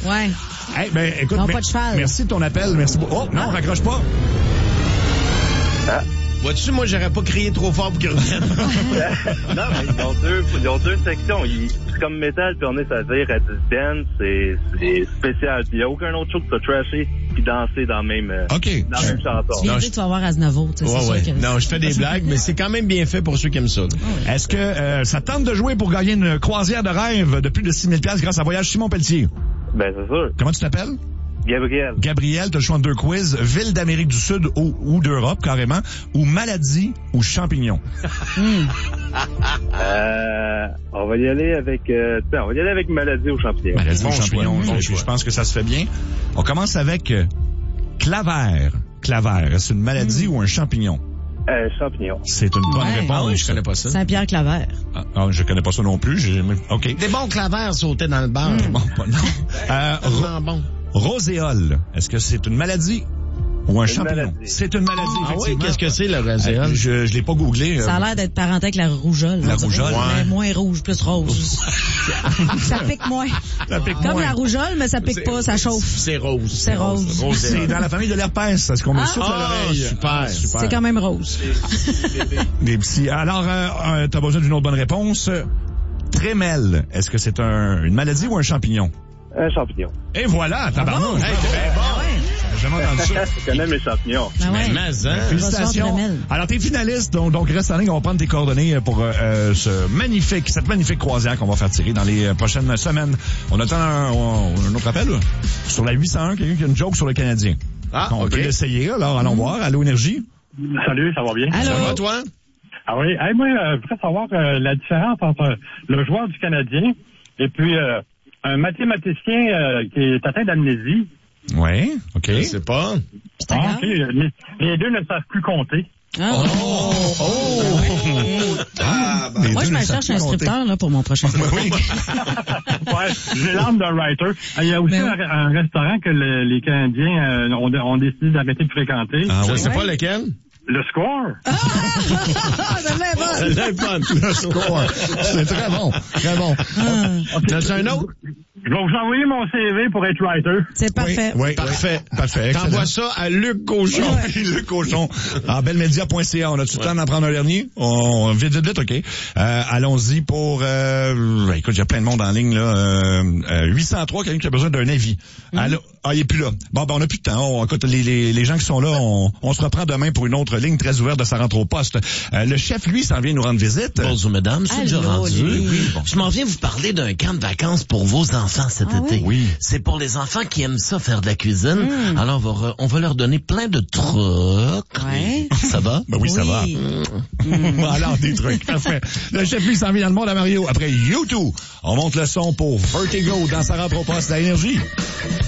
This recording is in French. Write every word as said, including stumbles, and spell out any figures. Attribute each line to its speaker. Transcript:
Speaker 1: Ouais.
Speaker 2: Hey, ben, écoute,
Speaker 1: Non,
Speaker 2: mais-
Speaker 1: pas de cheval.
Speaker 2: merci de ton appel. Merci beaucoup. Oh, non, raccroche pas.
Speaker 3: Ah.
Speaker 4: Vois-tu, moi, j'aurais pas crié trop fort pour qu'ils reviennent.
Speaker 3: Non, mais ils ont deux, ils ont deux sections. Ils, c'est comme métal, puis on est à dire à du dance, c'est, c'est spécial. Puis il n'y a aucun autre show que de trasher puis danser dans la même, euh,
Speaker 2: OK.
Speaker 3: dans la même chanson.
Speaker 1: Tu viens
Speaker 4: Non,
Speaker 1: de dire
Speaker 4: je-
Speaker 1: que tu vas voir Aznavour, tu sais,
Speaker 4: Ouais,
Speaker 1: c'est
Speaker 4: ouais.
Speaker 1: sûr que...
Speaker 4: Non, je fais des blagues, mais c'est quand même bien fait pour ceux qui aiment ça. là.
Speaker 2: Est-ce que euh, ça tente de jouer pour gagner une croisière de rêve de plus de six mille dollars grâce à Voyage Simon Pelletier?
Speaker 3: Ben, c'est sûr.
Speaker 2: Comment tu t'appelles?
Speaker 3: Gabriel.
Speaker 2: Gabriel, tu as le choix de deux quiz. Ville d'Amérique du Sud ou, ou d'Europe, carrément. Ou maladie ou champignon.
Speaker 3: Euh, on va y aller avec, euh, tiens, on va y aller avec maladie au champignon.
Speaker 2: Maladie
Speaker 4: Bon
Speaker 2: ou champignon.
Speaker 4: choix, bon
Speaker 2: je,
Speaker 4: choix.
Speaker 2: je pense que ça se fait bien. On commence avec euh, clavaire. Clavaire, est-ce une maladie ou un champignon?
Speaker 3: Euh, champignon.
Speaker 2: C'est une bonne
Speaker 1: Ouais.
Speaker 2: réponse.
Speaker 4: Ah oui, je connais pas ça.
Speaker 1: Saint-Pierre Claver.
Speaker 2: Ah, ah, je connais pas ça non plus. J'ai jamais- OK.
Speaker 4: Des bons clavers sautaient dans le bar.
Speaker 2: Bon, pas- non. Euh, ro-
Speaker 4: Tellement bon.
Speaker 2: roséole, est-ce que c'est une maladie ou un
Speaker 3: Une
Speaker 2: champignon?
Speaker 3: maladie.
Speaker 2: C'est une maladie,
Speaker 4: Ah oui,
Speaker 2: effectivement.
Speaker 4: qu'est-ce que c'est, le
Speaker 2: Euh,
Speaker 4: roséole?
Speaker 2: je je l'ai pas googlé. euh,
Speaker 1: Ça a l'air d'être parenté avec la rougeole.
Speaker 2: La
Speaker 1: on dirait.
Speaker 2: rougeole,
Speaker 1: Mais
Speaker 4: ouais.
Speaker 1: moins rouge, plus rose. ça pique moins.
Speaker 2: Ça pique
Speaker 1: Comme
Speaker 2: moins.
Speaker 1: la rougeole, mais ça pique pas, ça chauffe.
Speaker 4: C'est rose.
Speaker 1: C'est rose.
Speaker 2: C'est
Speaker 4: Roséole.
Speaker 2: dans la famille de l'herpès, c'est ce qu'on me souffle à
Speaker 4: Ah,
Speaker 2: l'oreille.
Speaker 4: super.
Speaker 2: Ah, super.
Speaker 1: C'est quand même rose.
Speaker 2: Des petits. Alors, euh, euh, t'as besoin d'une autre bonne réponse. Trémel, est-ce que c'est un, une maladie ou un champignon?
Speaker 3: Un champignon.
Speaker 2: Et voilà, tabarnouche.
Speaker 4: Hey, t'es bien bon.
Speaker 2: J'ai jamais entendu ça.
Speaker 3: Je connais mes champignons.
Speaker 1: Ah ouais.
Speaker 4: Mais, hein?
Speaker 2: Félicitations.
Speaker 1: Bonsoir, Trémel.
Speaker 2: Alors, t'es finaliste, donc, donc reste en ligne, on va prendre tes coordonnées pour euh, euh, ce magnifique, cette magnifique croisière qu'on va faire tirer dans les euh, prochaines semaines. On attend un, un, un autre appel, là. Sur la huit cent un, quelqu'un qui a une joke sur le Canadien.
Speaker 4: Ah,
Speaker 2: on
Speaker 4: OK.
Speaker 2: peut l'essayer, alors allons voir. Allô, Énergie?
Speaker 5: Salut, ça va bien?
Speaker 4: Ça
Speaker 1: Allô?
Speaker 4: va, toi?
Speaker 5: Ah oui, hey, moi, euh, je voudrais savoir euh, la différence entre le joueur du Canadien et puis euh, un mathématicien euh, qui est atteint d'amnésie.
Speaker 2: Oui, OK.
Speaker 4: Je sais pas.
Speaker 1: C'est pas
Speaker 5: Ah,
Speaker 1: grave.
Speaker 5: ok, les, les deux ne savent plus compter.
Speaker 1: Ah.
Speaker 4: Ah, ben,
Speaker 2: Les
Speaker 1: Moi,
Speaker 2: deux
Speaker 1: je
Speaker 2: ne
Speaker 1: me
Speaker 2: savent
Speaker 1: cherche
Speaker 2: plus
Speaker 1: un
Speaker 2: compter.
Speaker 1: scripteur là, pour mon prochain film.
Speaker 2: Oui.
Speaker 5: Ouais, j'ai l'âme d'un writer. Il y a aussi
Speaker 1: Mais
Speaker 5: un,
Speaker 1: oui.
Speaker 5: un restaurant que le- les Canadiens euh, ont, ont décidé d'arrêter de fréquenter.
Speaker 2: Ah
Speaker 4: je
Speaker 2: oui.
Speaker 4: sais
Speaker 1: Ouais.
Speaker 4: pas lequel.
Speaker 5: Le score.
Speaker 1: Ah, ça me fait bon.
Speaker 4: C'est fun.
Speaker 2: Le score. C'est très bon. Très bon.
Speaker 4: T'as un autre?
Speaker 5: Je vais vous envoyer mon C V pour être writer.
Speaker 1: C'est parfait.
Speaker 2: Oui, oui, parfait. Parfait.
Speaker 4: T'envoies
Speaker 2: Excellent.
Speaker 4: ça à Luc Cochon.
Speaker 2: Oui, le cochon. Ah, belmedia point c a. On a-tu le temps d'en prendre un dernier? On, vite, vite, vite, OK. Euh, allons-y pour, euh, écoute, j'ai plein de monde en ligne, là. Euh, euh, huit cent trois, quelqu'un qui a besoin d'un avis. Allô? Ah, il est plus là. Bon, ben, on a plus de temps. On, écoute, les, les, les gens qui sont là, on, on se reprend demain pour une autre ligne très ouverte de sa rentre au poste. Euh, le chef, lui, s'en vient nous rendre visite.
Speaker 6: Bonjour mesdames, c'est déjà
Speaker 1: Allô,
Speaker 6: rendu.
Speaker 1: Olivier.
Speaker 6: Je m'en viens vous parler d'un camp de vacances pour vos enfants cet
Speaker 1: Ah
Speaker 6: été.
Speaker 2: oui?
Speaker 6: C'est pour les enfants qui aiment ça faire de la cuisine. Alors on va, re- on va leur donner plein de trucs.
Speaker 1: Ouais.
Speaker 6: Ça va?
Speaker 2: Ben oui, ça va. Alors, des trucs. Parfait. Le chef, lui, s'en vient dans le monde à Mario. Après YouTube, on monte le son pour Vertigo dans sa rentre au poste à Énergie.